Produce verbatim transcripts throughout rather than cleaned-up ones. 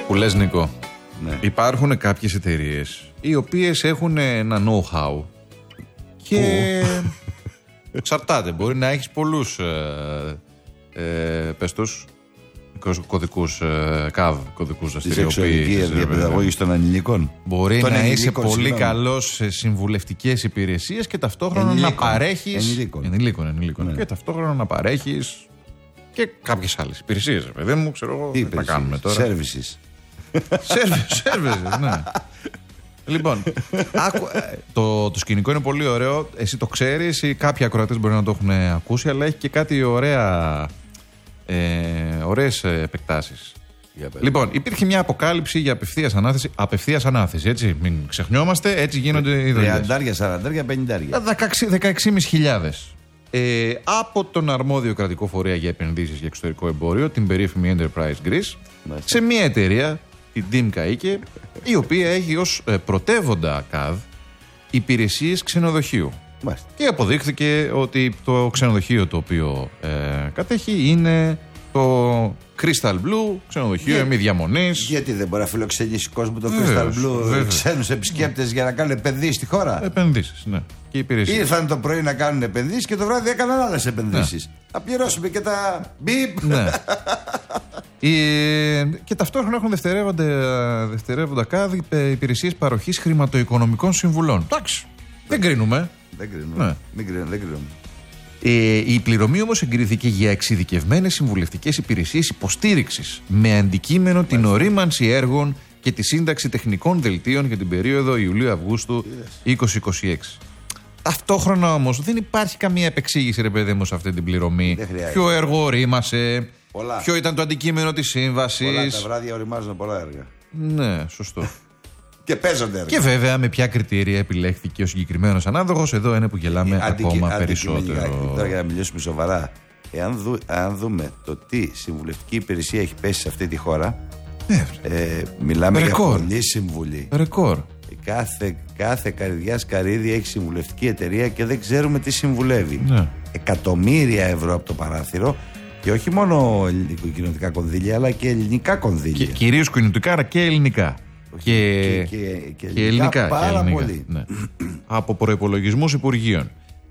που λες, Νίκο, Ναι. υπάρχουν κάποιες εταιρείες οι οποίες έχουν ένα know-how και εξαρτάται. Μπορεί να έχεις πολλούς ε, ε, πες τους, κωδικούς ε, καβ, κωδικούς δραστηριοποίησης. Τη σεξουαλική διαπαιδαγώγηση των ανηλικών. Μπορεί των να είσαι ενηλίκων, πολύ συγγνώμη. καλός σε συμβουλευτικές υπηρεσίες και ταυτόχρονα Ενηλίκων. να παρέχεις. Ενηλίκων. Ενηλίκων, ενηλίκων. Ναι. Και ταυτόχρονα να παρέχεις και κάποιες άλλες υπηρεσίες. Παιδί μου, ξέρω εγώ, Τι τι θα κάνουμε τώρα. Services. Services, ναι. Λοιπόν, άκου, ε, το, το σκηνικό είναι πολύ ωραίο. Εσύ το ξέρεις ή κάποιοι ακροατές μπορεί να το έχουν ακούσει, αλλά έχει και κάτι ωραία, ε, ωραίες επεκτάσεις. Λοιπόν, υπήρχε μια αποκάλυψη για απευθείας ανάθεση. Απευθείας ανάθεση, έτσι. Μην ξεχνιόμαστε, έτσι γίνονται οι δουλειές. τριάντα, σαράντα, πενήντα. δεκαέξι χιλιάδες. Ε, από τον αρμόδιο κρατικό φορέα για επενδύσεις για εξωτερικό εμπόριο, την περίφημη Enterprise Greece, Μάλιστα. σε μια εταιρεία, την Dim Kaike, η οποία έχει ως ε, πρωτεύοντα ΚΑΔ υπηρεσίες ξενοδοχείου. Μάλιστα. Και αποδείχθηκε ότι το ξενοδοχείο το οποίο ε, κατέχει είναι το Crystal Blue, ξενοδοχείο Για- εμιδιαμονής. Γιατί δεν μπορεί να φιλοξενήσει κόσμο το Crystal Βεβαίως, Blue, βεβαίως. ξένους επισκέπτες για να κάνουν επενδύσεις στη χώρα. Επενδύσεις, ναι. Και υπηρεσίες. Ήρθαν το πρωί να κάνουν επενδύσεις και το βράδυ έκαναν άλλες επενδύσεις. Θα πληρώσουμε και τα μπιπ. Ναι. Ε, και ταυτόχρονα έχουν δευτερεύοντα, δευτερεύοντα ΚΑΔ υπηρεσίες παροχής χρηματοοικονομικών συμβουλών. Εντάξει. Δεν κρίνουμε. Δεν κρίνουμε. Ναι. Μην κρίνουμε, δεν κρίνουμε. Ε, η πληρωμή όμως εγκρίθηκε για εξειδικευμένες συμβουλευτικές υπηρεσίες υποστήριξης με αντικείμενο την ορίμανση έργων και τη σύνταξη τεχνικών δελτίων για την περίοδο Ιουλίου-Αυγούστου είκοσι είκοσι έξι. Ταυτόχρονα όμως δεν υπάρχει καμία επεξήγηση, ρε παιδί μου, σε αυτή την πληρωμή. Δεν χρειάζεται. Ποιο έργο ορίμασε, Πολλά. ποιο ήταν το αντικείμενο της Πολλά τα σύμβασης. βράδια οριμάζουν πολλά έργα. Ναι, σωστό. Και παίζονται έργα. Και βέβαια με ποια κριτήρια επιλέχθηκε ο συγκεκριμένος ανάδοχος. Εδώ είναι που γελάμε Αντικει- ακόμα αντικειμενικά. περισσότερο. Τώρα για να μιλήσουμε σοβαρά, εάν, δου, αν δούμε το τι συμβουλευτική υπηρεσία έχει πέσει σε αυτή τη χώρα, Ναι, ε, μιλάμε Ρεκόρ. για πολλή συμβουλή. ρεκόρ. Κάθε, κάθε καρδιά σκαρίδι έχει συμβουλευτική εταιρεία και δεν ξέρουμε τι συμβουλεύει. Ναι. Εκατομμύρια ευρώ από το παράθυρο και όχι μόνο ελληνικοκοινωτικά κονδύλια, αλλά και ελληνικά Και, κονδύλια. κυρίως κουνητικά, αλλά και ελληνικά. Και, και- και- και ελληνικά πάρα και πολύ. Ναι. Από προϋπολογισμούς υπουργείων.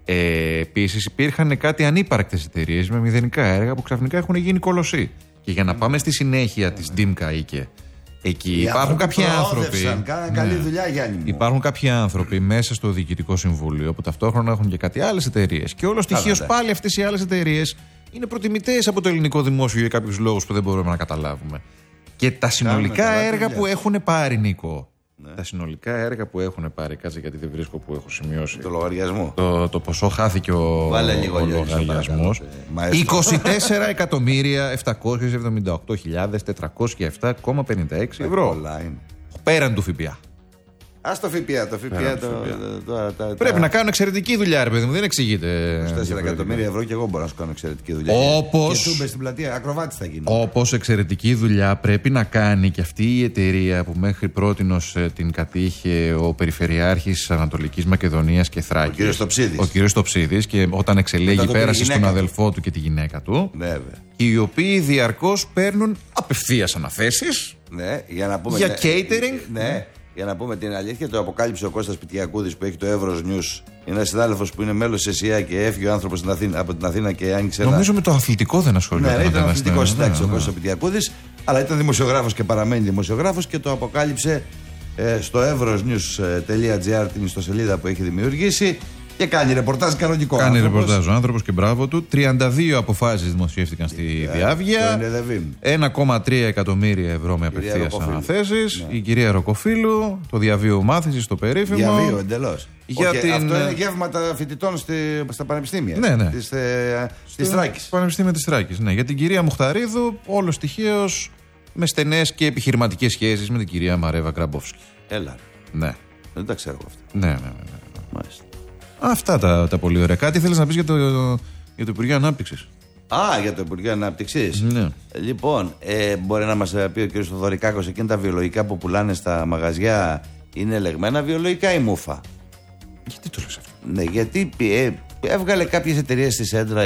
Ε, Επίσης υπήρχαν κάτι ανύπαρκτες εταιρείες με μηδενικά έργα που ξαφνικά έχουν γίνει κολοσσοί. Και για να πάμε στη συνέχεια της Dim Kaike, εκεί Οι υπάρχουν άνθρωποι κάποιοι προόδευσαν, άνθρωποι. κάναν Ναι. καλή δουλειά, Γιάννη μου. Υπάρχουν κάποιοι άνθρωποι μέσα στο διοικητικό συμβούλιο που ταυτόχρονα έχουν και κάτι άλλες εταιρείες. Και όλο στοιχείως Καλά, ναι. πάλι αυτές οι άλλες εταιρείες είναι προτιμητές από το ελληνικό δημόσιο για κάποιους λόγους που δεν μπορούμε να καταλάβουμε. Και τα συνολικά καλά τη έργα δουλειά που τους. έχουν πάρει, Νίκο. Ναι. Τα συνολικά έργα που έχουν πάρει, κάτσε γιατί δεν βρίσκω που έχω σημειώσει. Το λογαριασμό. Το, το ποσό χάθηκε ο, Βάλε λίγο ο λιώνει, σε λογαριασμός. παρακαλώ, ε, μαέστρο. είκοσι τέσσερα εκατομμύρια επτακόσιες εβδομήντα οκτώ χιλιάδες τετρακόσια επτά κόμμα πενήντα έξι ευρώ. Πολλά είναι. Πέραν του ΦΠΑ. Α το ΦΠΑ, το ΦΠΑ. Πέρα Το, από το το, το, το, Πρέπει τα να κάνουν εξαιρετική δουλειά, ρε παιδί μου, δεν εξηγείται. τέσσερα διαφορετικά. εκατομμύρια ευρώ και εγώ μπορώ να σου κάνω εξαιρετική δουλειά. Όπως- Και τούμπες στην πλατεία, ακροβάτη θα γίνω. Όπως εξαιρετική δουλειά πρέπει να κάνει και αυτή η εταιρεία που μέχρι πρότινος ε, την κατήχε ο Περιφερειάρχης Ανατολικής Μακεδονίας και Θράκης. Ο κύριος Τοψίδης. Ο κύριος Τοψίδης, και όταν εξελέγει Μετά το πήρε πέρασε η στον γυναίκα του. αδελφό του και τη γυναίκα του. Ναι, βέβαια. Οι οποίοι διαρκώς παίρνουν απευθείας αναθέσεις Ναι, για να πούμε. για ναι, catering. Ναι, για να πούμε την αλήθεια, το αποκάλυψε ο Κώστας Πιτιακούδης που έχει το Εύρος News. Είναι ένα συνάδελφος που είναι μέλος της ΕΣΥΑ και έφυγε ο άνθρωπος στην Αθήνα, από την Αθήνα και άνοιξε ένα. Νομίζω με το αθλητικό δεν ασχολείται. Ναι, ναι, ήταν αθλητικό Ναι, συντάξη ναι, ο ναι. Κώστας Πιτιακούδης, αλλά ήταν δημοσιογράφος και παραμένει δημοσιογράφος και το αποκάλυψε ε, στο evrosnews.gr, την ιστοσελίδα που έχει δημιουργήσει, και κάνει ρεπορτάζ κανονικό. Κάνει άνθρωπος. ρεπορτάζ ο άνθρωπος και μπράβο του. τριάντα δύο αποφάσεις δημοσιεύτηκαν στη Το Διάβγεια. είναι Δεβίμ. ένα κόμμα τρία εκατομμύρια ευρώ με Κυρία απευθείας Ροκοφίλου. αναθέσεις. Ναι. Η κυρία Ροκοφίλου, το διαβίου μάθησης στο περίφημο. Διαβίω εντελώς. Για Όχι, την- αυτό είναι γεύματα φοιτητών στη, στα πανεπιστήμια. Ναι, ναι. Της, ε, της Θράκης. Στο Πανεπιστήμιο της Θράκης. Ναι. Για την κυρία Μουχταρίδου, όλο τυχαίως με στενές και επιχειρηματικές σχέσεις με την κυρία Μαρέβα Γκραμπόφσκι. Έλα. Ναι. Δεν τα ξέρω αυτά. Ναι, ναι, ναι, ναι. Μάλιστα. Αυτά τα, τα πολύ ωραία. Κάτι θέλεις να πεις για το, για το Υπουργείο Ανάπτυξης? Α, για το Υπουργείο Ανάπτυξης. Ναι. Λοιπόν, ε, μπορεί να μας πει ο κ. Θοδωρικάκος, εκείνα τα βιολογικά που πουλάνε στα μαγαζιά είναι ελεγμένα βιολογικά ή μούφα? Γιατί το λες αυτό? Ναι, γιατί ε, έβγαλε κάποιες εταιρείες στη Σέντρα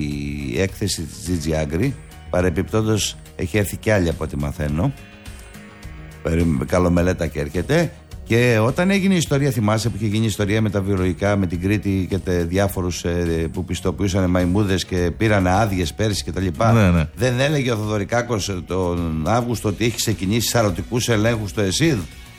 η έκθεση της τζι τζι Agri. Παρεπιπτόντως έχει έρθει κι άλλη από ό,τι μαθαίνω. καλομελέτα και έρχεται. Και όταν έγινε η ιστορία, θυμάσαι που είχε γίνει η ιστορία με τα βιολογικά, με την Κρήτη και διάφορους ε, που πιστοποιούσαν μαϊμούδες και πήραν άδειες πέρσι κτλ. Ναι, ναι. Δεν έλεγε ο Θοδωρικάκος τον Αύγουστο ότι έχει ξεκινήσει σαρωτικούς ελέγχους στο ΕΣΥΔ?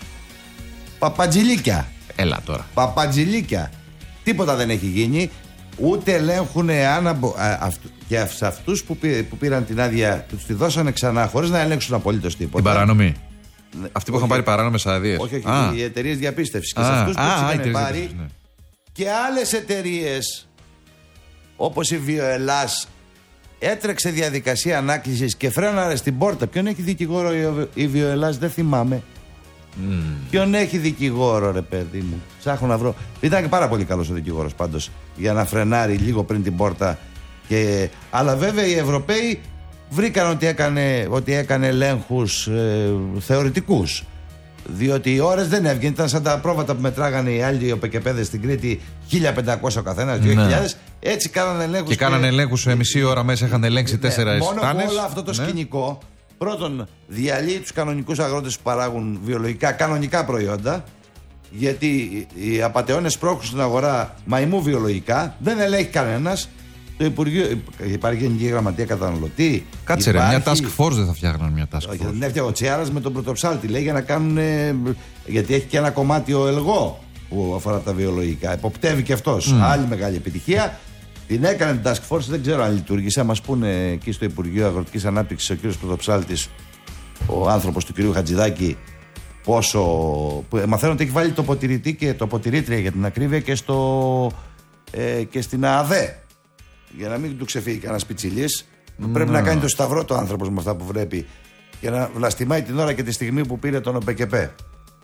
Παπατζηλίκια. Έλα τώρα. Παπατζηλίκια. Τίποτα δεν έχει γίνει. Ούτε ελέγχουν αν αμπο... αυτού... και σε αυτούς που, πή... που πήραν την άδεια, τους τη δώσανε ξανά χωρίς να ελέγξουν απολύτως τίποτα. Την παράνομη. Ναι. Αυτοί που είχαν πάρει παράνομες άδειες. Όχι, όχι. Α. Οι εταιρείες διαπίστευσης. Και Α. σε αυτούς που Α, τους είχαν πάρει. ναι. Και άλλες εταιρείες όπως η Βιοελλάς έτρεξε διαδικασία ανάκλησης και φρέναρε στην πόρτα. Ποιον έχει δικηγόρο η Βιοελλάς? Δεν θυμάμαι. Mm. Ποιον έχει δικηγόρο, ρε παιδί μου? Ψάχνω να βρω. Ήταν και πάρα πολύ καλός ο δικηγόρος πάντως για να φρενάρει λίγο πριν την πόρτα. Και... Αλλά βέβαια οι Ευρωπαίοι βρήκαν ότι έκανε, ότι έκανε ελέγχους ε, θεωρητικούς. Διότι οι ώρες δεν έβγαινε, ήταν σαν τα πρόβατα που μετράγανε οι άλλοι οι οπεκεπέδες στην Κρήτη, χίλια πεντακόσια ο καθένας, δύο χιλιάδες. Ναι. Έτσι κάνανε ελέγχους. Και, και κάνανε ελέγχους σε μισή ώρα μέσα, είχαν ελέγξει τέσσερα ναι, στάνες. Μόνο όλο αυτό το ναι. σκηνικό, πρώτον, διαλύει τους κανονικούς αγρότες που παράγουν βιολογικά, κανονικά προϊόντα. Γιατί οι απατεώνες πρόκρουσαν στην αγορά μαϊμού βιολογικά, δεν ελέγχει κανένας. Το Υπουργείο, υπάρχει Γενική Γραμματεία Καταναλωτή. Κάτσε υπάρχει... ρε, μια task force δεν θα φτιάχναν μια task force. Όχι, δεν έφτιαγε ο Τσιάρας με τον Πρωτοψάλτη, λέει, για να κάνουν. Γιατί έχει και ένα κομμάτι ο ΕΛΓΟ που αφορά τα βιολογικά. Εποπτεύει και αυτός. Mm. Άλλη μεγάλη επιτυχία. Την έκανε την task force, δεν ξέρω αν λειτουργήσε. Μας πούνε εκεί στο Υπουργείο Αγροτικής Ανάπτυξης ο κύριος Πρωτοψάλτης, ο άνθρωπος του κυρίου Χατζηδάκη, πόσο. Που, μαθαίνω ότι έχει βάλει το ποτηρητή και το ποτηρήτρια για την ακρίβεια και, στο, ε, και στην ΑΔΕ. Για να μην του ξεφύγει κανένα πιτσιλής, mm. πρέπει να κάνει το σταυρό το άνθρωπος με αυτά που βρέπει και να βλαστημάει την ώρα και τη στιγμή που πήρε τον ΟΠΕΚΕΠΕ.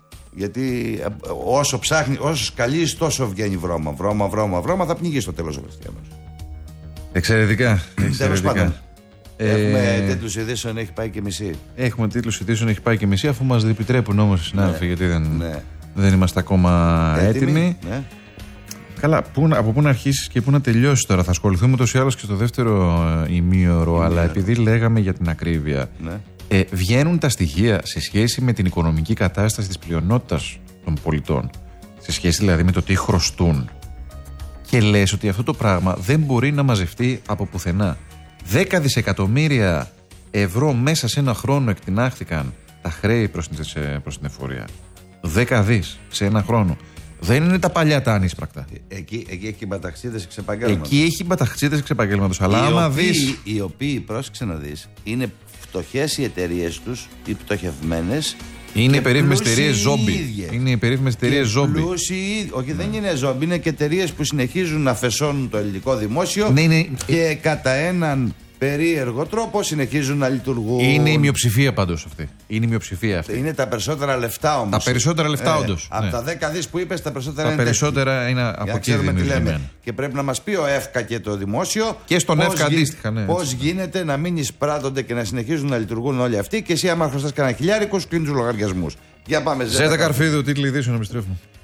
Γιατί όσο ψάχνει, όσο σκαλείς, τόσο βγαίνει βρώμα. Βρώμα, βρώμα, βρώμα, θα πνιγεί στο τέλος ο Χριστιανός. Εξαιρετικά. Τέλος πάντων. Ε... Έχουμε τίτλους ειδήσεων, έχει πάει και μισή. Έχουμε τίτλους ειδήσεων, έχει πάει και μισή, αφού μας επιτρέπουν όμως οι συνάδελφοι, ναι, γιατί δεν, ναι. δεν είμαστε ακόμα έτοιμοι. έτοιμοι. Ναι. Καλά, πού, από πού να αρχίσεις και πού να τελειώσεις τώρα? Θα ασχοληθούμε ούτως ή άλλως και στο δεύτερο ημίωρο, αλλά επειδή λέγαμε για την ακρίβεια, ναι. ε, βγαίνουν τα στοιχεία σε σχέση με την οικονομική κατάσταση της πλειονότητας των πολιτών, σε σχέση δηλαδή με το τι χρωστούν, και λες ότι αυτό το πράγμα δεν μπορεί να μαζευτεί από πουθενά. δέκα δισεκατομμύρια ευρώ μέσα σε ένα χρόνο εκτινάχθηκαν τα χρέη προς την, προς την εφορία. δέκα δις σε ένα χρόνο. Δεν είναι τα παλιά τα ανίσπρακτα. Εκεί, εκεί έχει μπαταξίδες εξ επαγγέλματος. Εκεί έχει μπαταξίδες εξ επαγγέλματος. Αλλά άμα δεις. Οι οποίοι, πρόσεξε να δεις, είναι φτωχές οι εταιρείες τους, οι πτωχευμένες. Είναι οι περίφημες εταιρείες ζόμπι. Είναι οι περίφημες εταιρείες ζόμπι. Όχι, δεν είναι ζόμπι. Είναι και εταιρείες που συνεχίζουν να φεσώνουν το ελληνικό δημόσιο, ναι, είναι... και κατά έναν περίεργο τρόπο συνεχίζουν να λειτουργούν. Είναι η μειοψηφία πάντως αυτή. Είναι η μειοψηφία αυτή. Είναι τα περισσότερα λεφτά όμως. Τα περισσότερα λεφτά ε, όντως. Από ναι. τα δέκα δις που είπες, τα περισσότερα τα είναι. Τα περισσότερα είναι από εκεί δημιουργημένα. Και πρέπει να μας πει ο ΕΦΚΑ και το δημόσιο. Και στον ΕΦΚΑ αντίστοιχα, ναι. Πώς γίνεται να μην εισπράττονται και να συνεχίζουν να λειτουργούν όλοι αυτοί, και εσύ, άμα χρωστάς κανένα χιλιάρικο, κλείνει τους λογαριασμούς. Για πάμε, Ζέτα Καρφίδου, τίτλοι ειδήσεων, επιστρέφουμε.